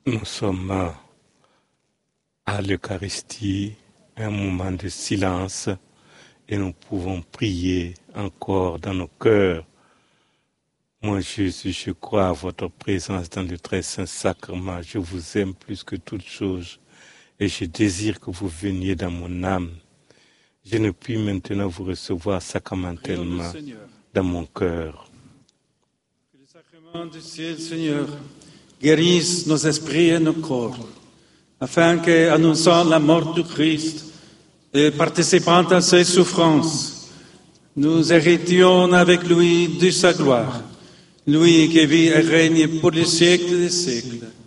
Nous sommes à l'Eucharistie, un moment de silence, et nous pouvons prier encore dans nos cœurs. Moi, Jésus, je crois à votre présence dans le très saint sacrement. Je vous aime plus que toute chose, et je désire que vous veniez dans mon âme. Je ne puis maintenant vous recevoir sacramentellement dans mon cœur. Que le sacrement du ciel, Seigneur, guérisse nos esprits et nos corps, afin que, annonçant la mort du Christ et participant à ses souffrances, nous héritions avec lui de sa gloire, lui qui vit et règne pour les siècles des siècles.